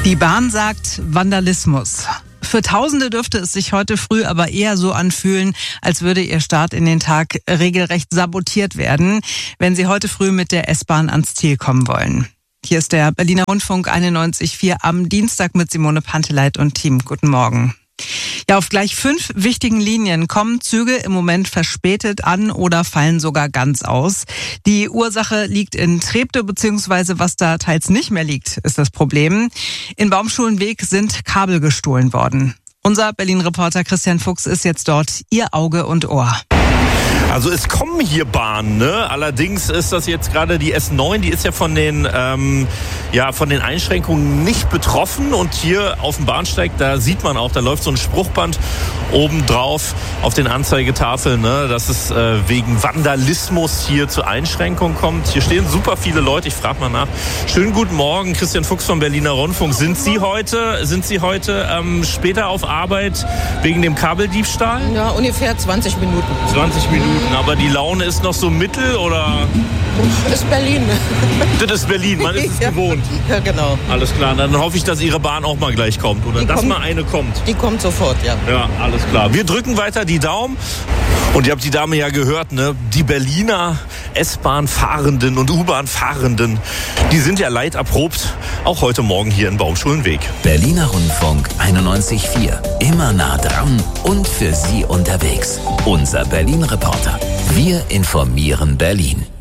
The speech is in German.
Die Bahn sagt Vandalismus. Für Tausende dürfte es sich heute früh aber eher so anfühlen, als würde ihr Start in den Tag regelrecht sabotiert werden, wenn sie heute früh mit der S-Bahn ans Ziel kommen wollen. Hier ist der Berliner Rundfunk 91.4 am Dienstag mit Simone Panteleit und Team. Guten Morgen. Ja, auf gleich 5 wichtigen Linien kommen Züge im Moment verspätet an oder fallen sogar ganz aus. Die Ursache liegt in Treptow, beziehungsweise was da teils nicht mehr liegt, ist das Problem. In Baumschulenweg sind Kabel gestohlen worden. Unser Berlin-Reporter Christian Fuchs ist jetzt dort, Ihr Auge und Ohr. Also es kommen hier Bahnen, ne? Allerdings ist das jetzt gerade die S9, die ist ja von den Einschränkungen nicht betroffen. Und hier auf dem Bahnsteig, da sieht man auch, da läuft so ein Spruchband oben drauf auf den Anzeigetafeln, ne? Dass es wegen Vandalismus hier zu Einschränkungen kommt. Hier stehen super viele Leute, ich frage mal nach. Schönen guten Morgen, Christian Fuchs vom Berliner Rundfunk. Sind Sie heute später auf Arbeit wegen dem Kabeldiebstahl? Ja, ungefähr 20 Minuten. 20 Minuten, aber die Laune ist noch so mittel, oder? Das ist Berlin. Das ist Berlin, man ist es gewohnt. Ja, genau. Alles klar, dann hoffe ich, dass Ihre Bahn auch mal gleich kommt, oder dass mal eine kommt. Die kommt sofort, ja. Ja, alles klar. Wir drücken weiter die Daumen. Und ihr habt die Dame ja gehört, ne? Die Berliner S-Bahn-Fahrenden und U-Bahn-Fahrenden, die sind ja leiderprobt, auch heute Morgen hier in Baumschulenweg. Berliner Rundfunk 91.4. Immer nah dran und für Sie unterwegs. Unser Berlin-Reporter. Wir informieren Berlin.